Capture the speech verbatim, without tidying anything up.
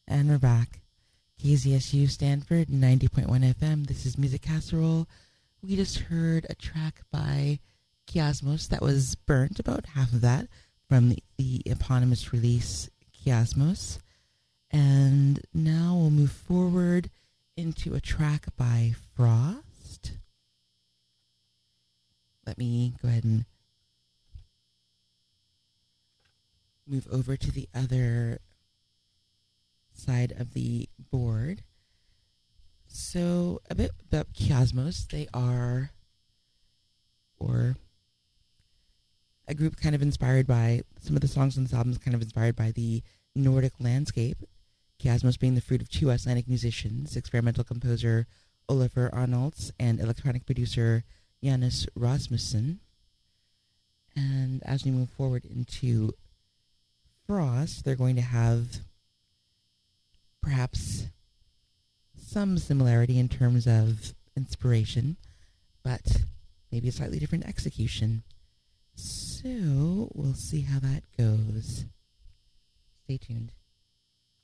And we're back. K Z S U Stanford, ninety point one F M. This is Music Casserole. We just heard a track by Kiasmos that was burnt, about half of that, from the, the eponymous release Kiasmos. And now we'll move forward into a track by Frost. Let me go ahead and move over to the other side of the board. So a bit about Kiasmos. They are, or a group kind of inspired by, some of the songs on this album is kind of inspired by the Nordic landscape. Kiasmos being the fruit of two Icelandic musicians, experimental composer Olafur Arnalds and electronic producer Janus Rasmussen. And as we move forward into Frost, they're going to have perhaps some similarity in terms of inspiration, but maybe a slightly different execution. So we'll see how that goes. Stay tuned.